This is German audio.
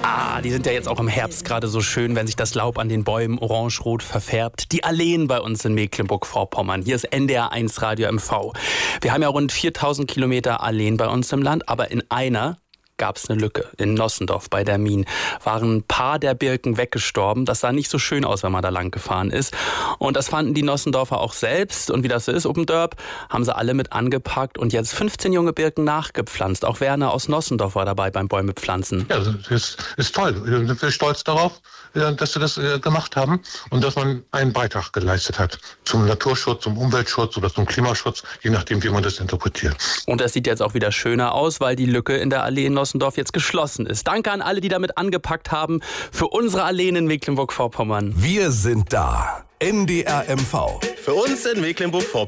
Die sind ja jetzt auch im Herbst gerade so schön, wenn sich das Laub an den Bäumen orange-rot verfärbt. Die Alleen bei uns in Mecklenburg-Vorpommern. Hier ist NDR 1 Radio MV. Wir haben ja rund 4000 Kilometer Alleen bei uns im Land, aber in einer gab es eine Lücke. In Nossendorf bei der Mien waren ein paar der Birken weggestorben. Das sah nicht so schön aus, wenn man da lang gefahren ist. Und das fanden die Nossendorfer auch selbst. Und wie das so ist, Uppendörp, haben sie alle mit angepackt und jetzt 15 junge Birken nachgepflanzt. Auch Werner aus Nossendorf war dabei beim Bäumepflanzen. Ja, das ist toll. Wir sind sehr stolz darauf, dass wir das gemacht haben und dass man einen Beitrag geleistet hat zum Naturschutz, zum Umweltschutz oder zum Klimaschutz, je nachdem, wie man das interpretiert. Und das sieht jetzt auch wieder schöner aus, weil die Lücke in der Allee in Nossendorf jetzt geschlossen ist. Danke an alle, die damit angepackt haben für unsere Alleen in Mecklenburg-Vorpommern. Wir sind da. NDR MV. Für uns in Mecklenburg-Vorpommern.